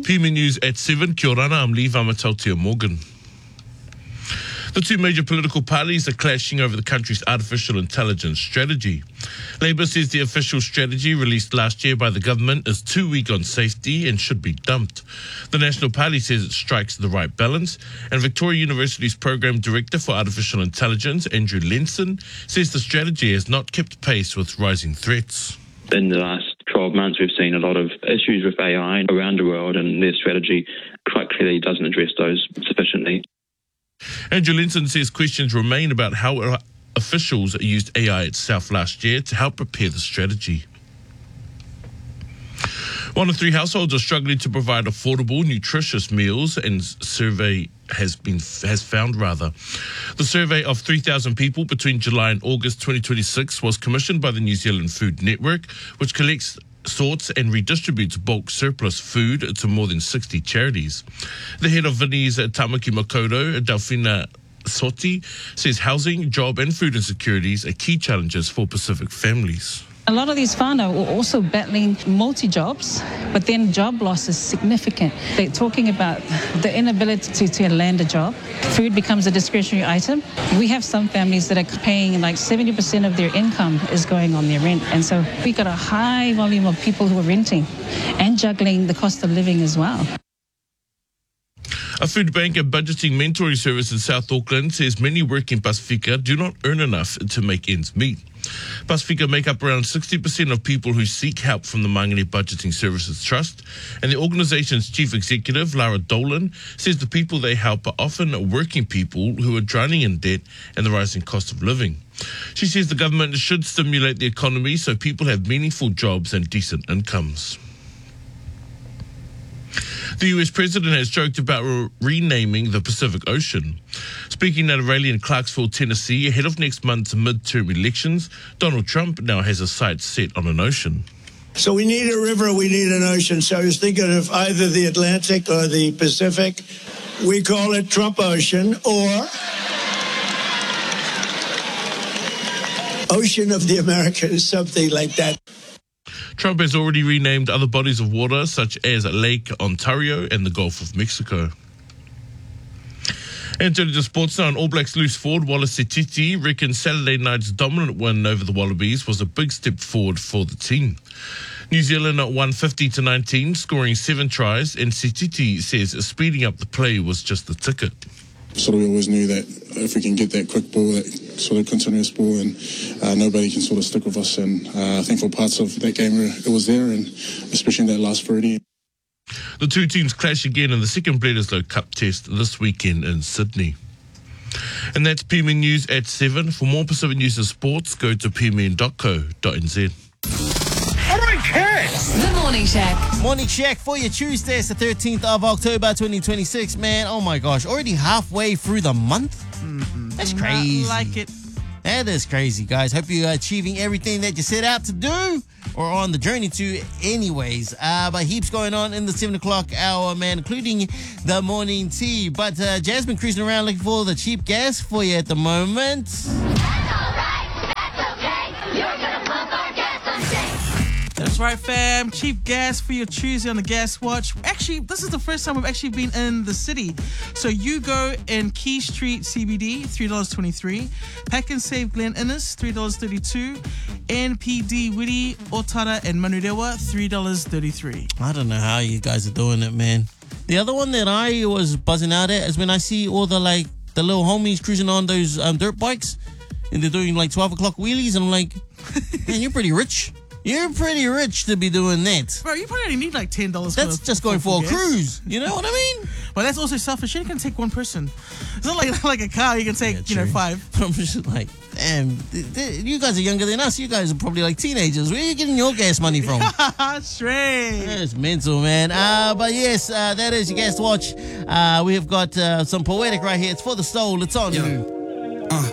PM News at 7. Kia ora, I'm Lee Vamatautia Morgan. The two major political parties are clashing over the country's artificial intelligence strategy. Labour says the official strategy released last year by the government is too weak on safety and should be dumped. The National Party says it strikes the right balance, and Victoria University's Program Director for Artificial Intelligence, Andrew Lenson, says the strategy has not kept pace with rising threats. In the last 12 months, we've seen a lot of issues with AI around the world, and their strategy quite clearly doesn't address those sufficiently. Andrew Lenson says questions remain about how officials used AI itself last year to help prepare the strategy. 1 in 3 households are struggling to provide affordable, nutritious meals, and survey has found. The survey of 3,000 people between July and August 2026 was commissioned by the New Zealand Food Network, which collects, sorts and redistributes bulk surplus food to more than 60 charities. The head of Vinnie's Tamaki Makoto, Delphina Soti, says housing, job and food insecurities are key challenges for Pacific families. A lot of these whānau are also battling multi-jobs, but then job loss is significant. They're talking about the inability to land a job. Food becomes a discretionary item. We have some families that are paying like 70% of their income is going on their rent. And so we've got a high volume of people who are renting and juggling the cost of living as well. A food bank and budgeting mentoring service in South Auckland says many working Pasifika do not earn enough to make ends meet. Pasifika make up around 60% of people who seek help from the Mangere Budgeting Services Trust, and the organisation's chief executive, Lara Dolan, says the people they help are often working people who are drowning in debt and the rising cost of living. She says the government should stimulate the economy so people have meaningful jobs and decent incomes. The US president has joked about renaming the Pacific Ocean. Speaking at a rally in Clarksville, Tennessee, ahead of next month's midterm elections, Donald Trump now has a sight set on an ocean. So we need a river, we need an ocean. So I was thinking of either the Atlantic or the Pacific. We call it Trump Ocean or Ocean of the Americas, something like that. Trump has already renamed other bodies of water such as Lake Ontario and the Gulf of Mexico. And turning to sports now, All Blacks loose forward Wallace Setiti reckons Saturday night's dominant win over the Wallabies was a big step forward for the team. New Zealand won 50-19, scoring 7 tries, and Setiti says speeding up the play was just the ticket. Sort of we always knew that if we can get that quick ball, that sort of continuous ball, and nobody can sort of stick with us. And I think for parts of that game it was there, and especially in that last 30. The two teams clash again in the second Bledisloe Cup test this weekend in Sydney. And that's PMN News at 7. For more Pacific News and sports, go to pmn.co.nz. The Morning Shack. Morning Shack for your Tuesday. It's the 13th of October 2026. Man, oh my gosh, already halfway through the month? That's crazy. Not like it. That is crazy, guys. Hope you're achieving everything that you set out to do or on the journey to anyways. But heaps going on in the 7 o'clock hour, man, including the morning tea. But Jasmine cruising around looking for the cheap gas for you at the moment. That's all right. That's okay. You're gonna pump our gas someday. That's right, fam. Cheap gas for your Tuesday on the Gas Watch. Actually, this is the first time we've actually been in the city. So you go in Key Street CBD, $3.23. Pack and Save Glen Innes, $3.32. NPD Wiri, Otara and Manurewa, $3.33. I don't know how you guys are doing it, man. The other one that I was buzzing out at is when I see all the little homies cruising on those dirt bikes and they're doing 12 o'clock wheelies, and I'm like, man, you're pretty rich. You're pretty rich to be doing that. Bro, you probably only need $10. That's just going for a cruise. You know what I mean? But that's also selfish. You can take one person. It's not like a car. You can take, 5. But I'm just like, damn, you guys are younger than us. You guys are probably teenagers. Where are you getting your gas money from? Straight. That's mental, man. But yes, that is your Gas Watch. We have got some Poetic right here. It's for the soul. It's on.